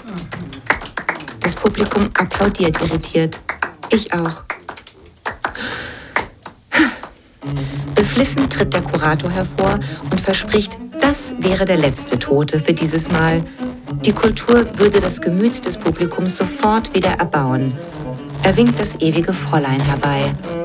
Das Publikum applaudiert irritiert. Ich auch. Beflissen tritt der Kurator hervor und verspricht, das wäre der letzte Tote für dieses Mal. Die Kultur würde das Gemüt des Publikums sofort wieder erbauen. Er winkt das ewige Fräulein herbei.